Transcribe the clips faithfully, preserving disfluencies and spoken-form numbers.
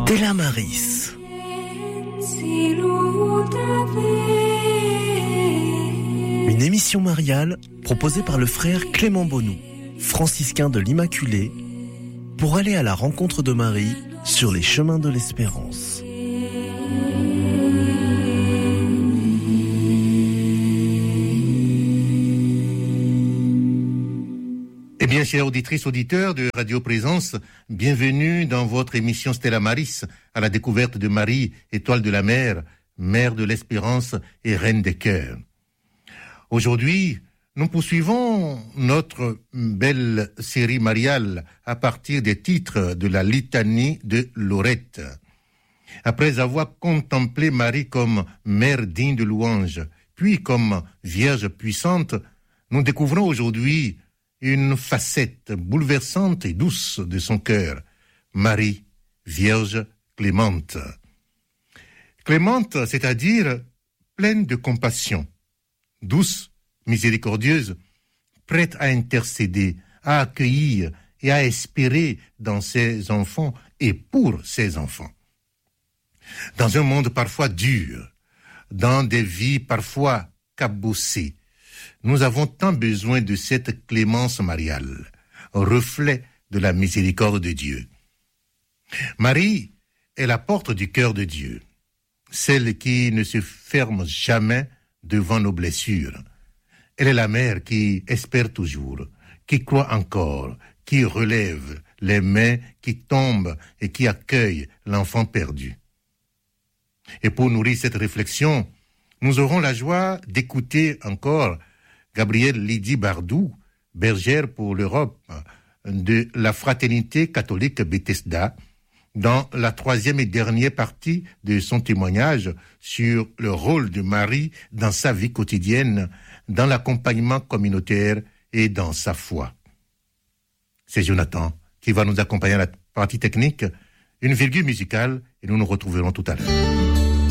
Stella Maris. Une émission mariale proposée par le frère Clément Bonou, franciscain de l'Immaculée, pour aller à la rencontre de Marie sur les chemins de l'espérance. Eh bien, chères auditrices, auditeurs de Radio Présence, bienvenue dans votre émission Stella Maris, à la découverte de Marie, étoile de la mer, mère de l'espérance et reine des cœurs. Aujourd'hui, nous poursuivons notre belle série mariale à partir des titres de la litanie de Lorette. Après avoir contemplé Marie comme mère digne de louange, puis comme Vierge puissante, nous découvrons aujourd'hui une facette bouleversante et douce de son cœur, Marie, Vierge clémente. Clémente, c'est-à-dire pleine de compassion, douce, miséricordieuse, prête à intercéder, à accueillir et à espérer dans ses enfants et pour ses enfants. Dans un monde parfois dur, dans des vies parfois cabossées, nous avons tant besoin de cette clémence mariale, reflet de la miséricorde de Dieu. Marie est la porte du cœur de Dieu, celle qui ne se ferme jamais devant nos blessures. Elle est la mère qui espère toujours, qui croit encore, qui relève les mains qui tombent et qui accueille l'enfant perdu. Et pour nourrir cette réflexion, nous aurons la joie d'écouter encore Gabrielle Lydie Bardou, bergère pour l'Europe de la Fraternité catholique Bethesda, dans la troisième et dernière partie de son témoignage sur le rôle de Marie dans sa vie quotidienne, dans l'accompagnement communautaire et dans sa foi. C'est Jonathan qui va nous accompagner à la partie technique, une virgule musicale, et nous nous retrouverons tout à l'heure.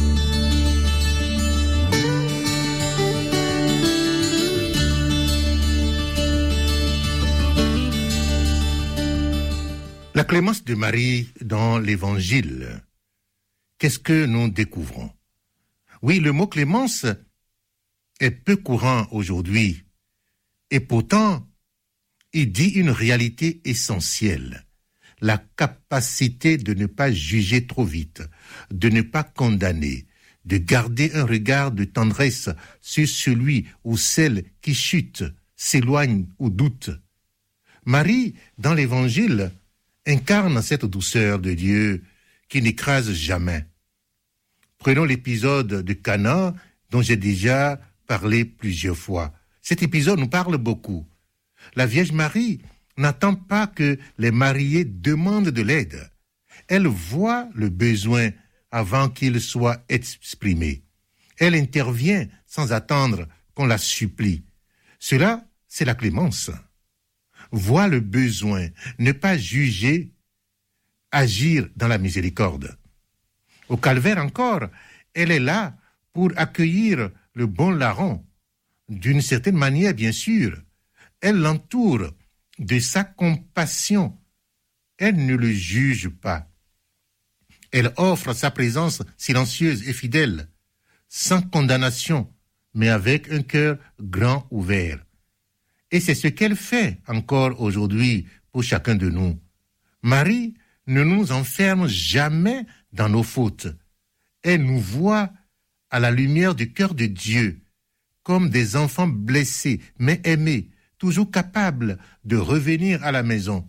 La clémence de Marie dans l'Évangile. Qu'est-ce que nous découvrons? Oui, le mot clémence est peu courant aujourd'hui, et pourtant, il dit une réalité essentielle, la capacité de ne pas juger trop vite, de ne pas condamner, de garder un regard de tendresse sur celui ou celle qui chute, s'éloigne ou doute. Marie, dans l'Évangile, incarne cette douceur de Dieu qui n'écrase jamais. Prenons l'épisode de Cana dont j'ai déjà parlé plusieurs fois. Cet épisode nous parle beaucoup. La Vierge Marie n'attend pas que les mariés demandent de l'aide. Elle voit le besoin avant qu'il soit exprimé. Elle intervient sans attendre qu'on la supplie. Cela, c'est la clémence. Voir le besoin, ne pas juger, agir dans la miséricorde. Au calvaire encore, elle est là pour accueillir le bon larron. D'une certaine manière, bien sûr, elle l'entoure de sa compassion. Elle ne le juge pas. Elle offre sa présence silencieuse et fidèle, sans condamnation, mais avec un cœur grand ouvert. Et c'est ce qu'elle fait encore aujourd'hui pour chacun de nous. Marie ne nous enferme jamais dans nos fautes. Elle nous voit à la lumière du cœur de Dieu, comme des enfants blessés, mais aimés, toujours capables de revenir à la maison.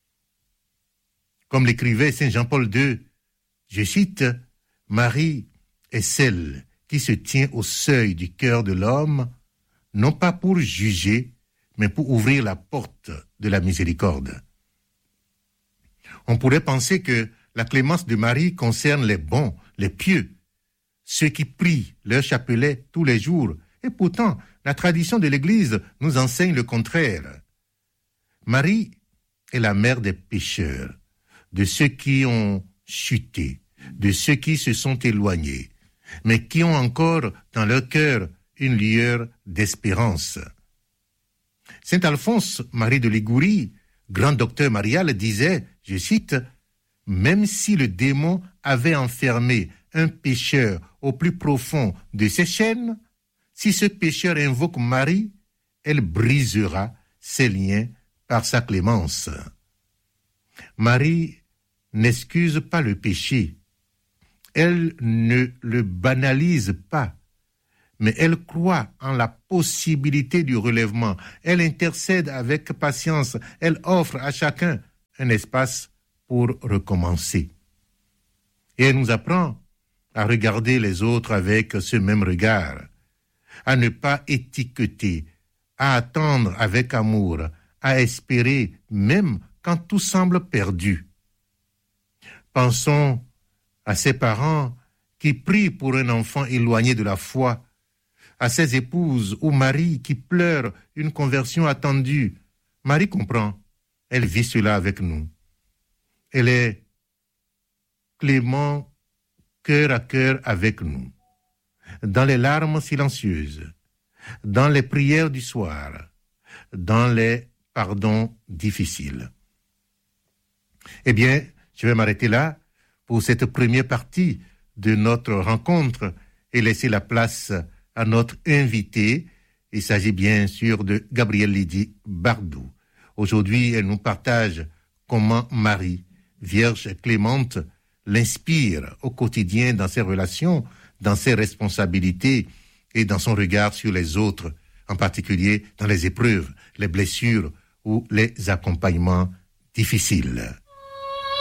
Comme l'écrivait Saint Jean-Paul deux, je cite, « Marie est celle qui se tient au seuil du cœur de l'homme, non pas pour juger, mais pour ouvrir la porte de la miséricorde. » On pourrait penser que la clémence de Marie concerne les bons, les pieux, ceux qui prient leur chapelet tous les jours, et pourtant, la tradition de l'Église nous enseigne le contraire. Marie est la mère des pécheurs, de ceux qui ont chuté, de ceux qui se sont éloignés, mais qui ont encore dans leur cœur une lueur d'espérance. Saint Alphonse Marie de Liguori, grand docteur marial, disait, je cite, même si le démon avait enfermé un pécheur au plus profond de ses chaînes, si ce pécheur invoque Marie, elle brisera ses liens par sa clémence. Marie n'excuse pas le péché. Elle ne le banalise pas, mais elle croit en la possibilité du relèvement. Elle intercède avec patience. Elle offre à chacun un espace pour recommencer. Et elle nous apprend à regarder les autres avec ce même regard, à ne pas étiqueter, à attendre avec amour, à espérer même quand tout semble perdu. Pensons à ces parents qui prient pour un enfant éloigné de la foi, à ces épouses ou maris qui pleurent une conversion attendue. Marie comprend, elle vit cela avec nous. Elle est clément, cœur à cœur avec nous, dans les larmes silencieuses, dans les prières du soir, dans les pardons difficiles. Eh bien, je vais m'arrêter là pour cette première partie de notre rencontre et laisser la place à notre invité. Il s'agit bien sûr de Gabrielle Lydie Bardou. Aujourd'hui, elle nous partage comment Marie, Vierge clémente, l'inspire au quotidien dans ses relations, dans ses responsabilités et dans son regard sur les autres, en particulier dans les épreuves, les blessures ou les accompagnements difficiles.